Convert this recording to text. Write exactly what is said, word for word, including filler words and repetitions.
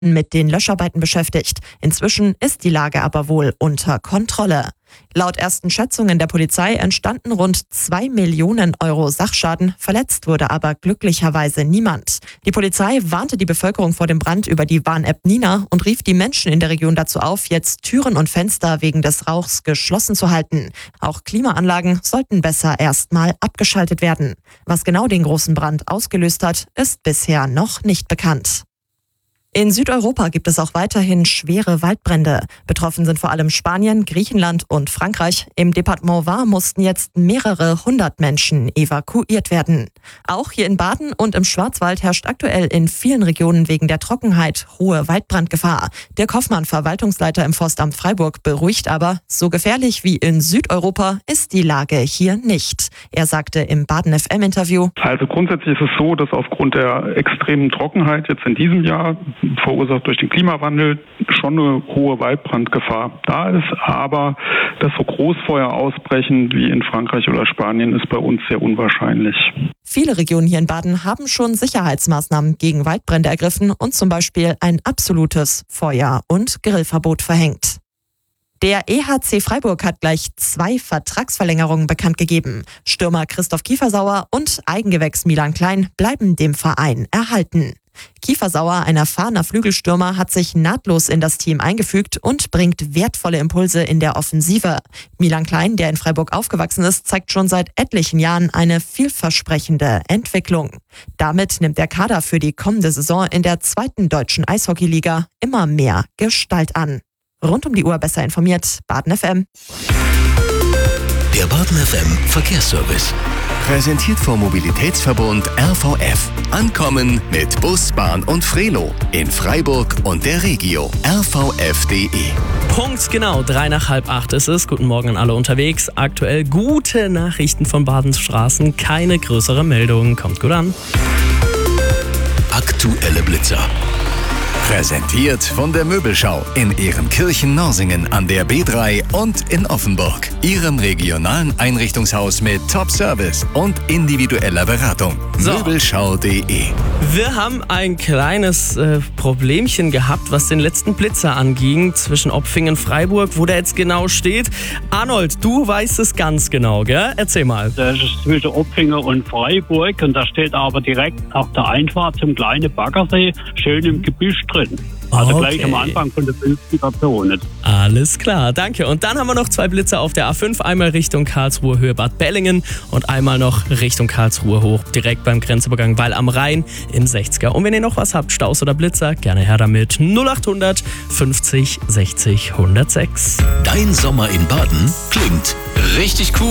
mit den Löscharbeiten beschäftigt. Inzwischen ist die Lage aber wohl unter Kontrolle. Laut ersten Schätzungen der Polizei entstanden rund zwei Millionen Euro Sachschaden, verletzt wurde aber glücklicherweise niemand. Die Polizei warnte die Bevölkerung vor dem Brand über die Warn-App Nina und rief die Menschen in der Region dazu auf, jetzt Türen und Fenster wegen des Rauchs geschlossen zu halten. Auch Klimaanlagen sollten besser erstmal abgeschaltet werden. Was genau den großen Brand ausgelöst hat, ist bisher noch nicht bekannt. In Südeuropa gibt es auch weiterhin schwere Waldbrände. Betroffen sind vor allem Spanien, Griechenland und Frankreich. Im Departement Var mussten jetzt mehrere hundert Menschen evakuiert werden. Auch hier in Baden und im Schwarzwald herrscht aktuell in vielen Regionen wegen der Trockenheit hohe Waldbrandgefahr. Dirk Hoffmann, Verwaltungsleiter im Forstamt Freiburg, beruhigt aber, so gefährlich wie in Südeuropa ist die Lage hier nicht. Er sagte im Baden F M-Interview: Also grundsätzlich ist es so, dass aufgrund der extremen Trockenheit jetzt in diesem Jahr, verursacht durch den Klimawandel, schon eine hohe Waldbrandgefahr da ist. Aber dass so Großfeuer ausbrechen wie in Frankreich oder Spanien ist bei uns sehr unwahrscheinlich. Viele Regionen hier in Baden haben schon Sicherheitsmaßnahmen gegen Waldbrände ergriffen und zum Beispiel ein absolutes Feuer- und Grillverbot verhängt. Der E H C Freiburg hat gleich zwei Vertragsverlängerungen bekannt gegeben. Stürmer Christoph Kiefersauer und Eigengewächs Milan Klein bleiben dem Verein erhalten. Kiefersauer, ein erfahrener Flügelstürmer, hat sich nahtlos in das Team eingefügt und bringt wertvolle Impulse in der Offensive. Milan Klein, der in Freiburg aufgewachsen ist, zeigt schon seit etlichen Jahren eine vielversprechende Entwicklung. Damit nimmt der Kader für die kommende Saison in der zweiten deutschen Eishockeyliga immer mehr Gestalt an. Rund um die Uhr besser informiert, Baden F M. Der Baden F M Verkehrsservice. Präsentiert vom Mobilitätsverbund R V F. Ankommen mit Bus, Bahn und Frelo. In Freiburg und der Regio. r v f punkt d e. Punkt genau, drei nach halb acht ist es. Guten Morgen an alle unterwegs. Aktuell gute Nachrichten von Badens Straßen. Keine größere Meldung. Kommt gut an. Aktuelle Blitzer. Präsentiert von der Möbelschau in Ehrenkirchen-Norsingen an der B drei und in Offenburg. Ihrem regionalen Einrichtungshaus mit Top-Service und individueller Beratung. So. Möbelschau punkt d e. Wir haben ein kleines äh, Problemchen gehabt, was den letzten Blitzer anging, zwischen Opfingen und Freiburg, wo der jetzt genau steht. Arnold, du weißt es ganz genau, gell? Erzähl mal. Das ist zwischen Opfingen und Freiburg und da steht aber direkt auf der Einfahrt zum kleinen Baggersee, schön im Gebüsch drin. Also okay. Gleich am Anfang von der fünfziger Zone. Alles klar, danke. Und dann haben wir noch zwei Blitzer auf der A fünf, einmal Richtung Karlsruhe Höhe Bad Bellingen und einmal noch Richtung Karlsruhe hoch, direkt beim Grenzübergang Weil am Rhein im sechziger. Und wenn ihr noch was habt, Staus oder Blitzer, gerne her damit. null acht hundert fünfzig sechzig hundertsechs. Dein Sommer in Baden klingt richtig cool.